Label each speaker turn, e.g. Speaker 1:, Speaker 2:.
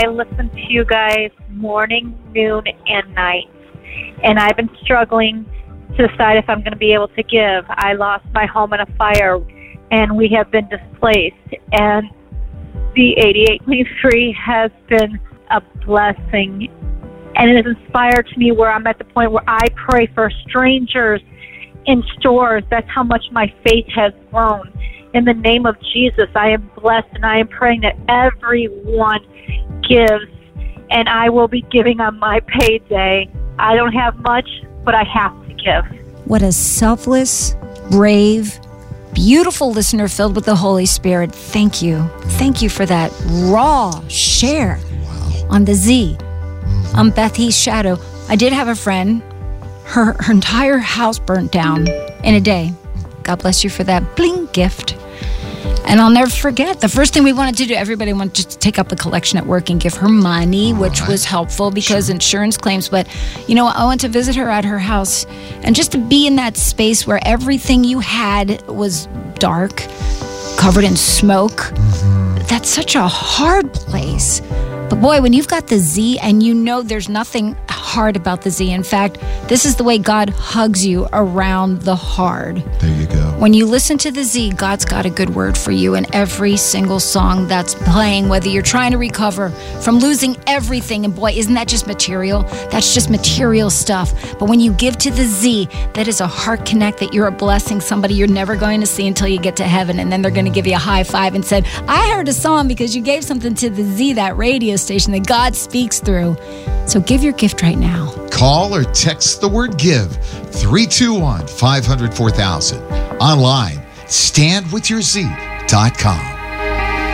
Speaker 1: I listen to you guys morning, noon, and night. And I've been struggling to decide if I'm going to be able to give. I lost my home in a fire, and we have been displaced. And the 88.3 has been a blessing. And it has inspired to me where I'm at the point where I pray for strangers in stores. That's how much my faith has grown. In the name of Jesus, I am blessed, and I am praying that everyone gives, and I will be giving on my payday. I don't have much, but I have to give.
Speaker 2: What a selfless, brave, beautiful listener filled with the Holy Spirit. Thank you. Thank you for that raw share on the Z. On Bethy's shadow. I did have a friend, her entire house burnt down in a day. God bless you for that bling gift. And I'll never forget, the first thing we wanted to do, everybody wanted to take up a collection at work and give her money, which was helpful because insurance claims. But, you know, I went to visit her at her house, and just to be in that space where everything you had was dark, covered in smoke, that's such a hard place. But boy, when you've got the Z and you know there's nothing hard about the Z. In fact, this is the way God hugs you around the hard.
Speaker 3: There you go.
Speaker 2: When you listen to the Z, God's got a good word for you in every single song that's playing, whether you're trying to recover from losing everything. And boy, isn't that just material? That's just material stuff. But when you give to the Z, that is a heart connect that you're a blessing, somebody you're never going to see until you get to heaven. And then they're going to give you a high five and said, I heard a song because you gave something to the Z, that radio station that God speaks through. So give your gift right now.
Speaker 3: Call or text the word give, 321-500-4000. Online, standwithyourz.com.